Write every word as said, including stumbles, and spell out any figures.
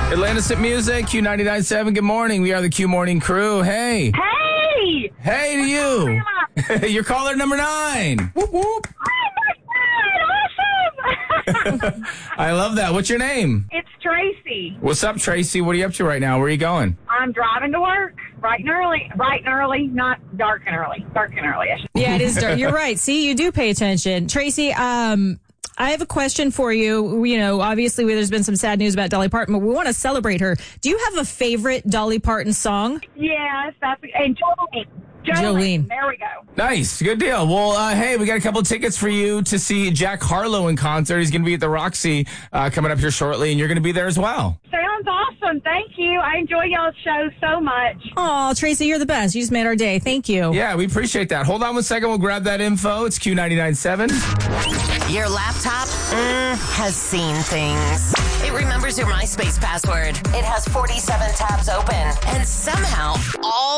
Atlantis at Music, Q ninety-nine point seven. Good morning. We are the Q Morning Crew. Hey. Hey! Hey to you. You're caller number nine. Whoop, whoop. Awesome! I love that. What's your name? It's Tracy. What's up, Tracy? What are you up to right now? Where are you going? I'm driving to work bright and early. Bright and early, not dark and early. Dark and early. I should- Yeah, it is dark. You're right. See, you do pay attention. Tracy, um, I have a question for you. You know, obviously there's been some sad news about Dolly Parton, but we want to celebrate her. Do you have a favorite Dolly Parton song? Yes, that's and Jolene. Jolene. Jolene. There we go. Nice. Good deal. Well, uh, hey, we got a couple of tickets for you to see Jack Harlow in concert. He's going to be at the Roxy uh, coming up here shortly, and you're going to be there as well. Sounds awesome. Thank you. I enjoy y'all's show so much. Oh, Tracy, you're the best. You just made our day. Thank you. Yeah, we appreciate that. Hold on one second. We'll grab that info. It's Q ninety-nine point seven. Your laptop mm, has seen things. It remembers your MySpace password. It has forty-seven tabs open. And somehow, all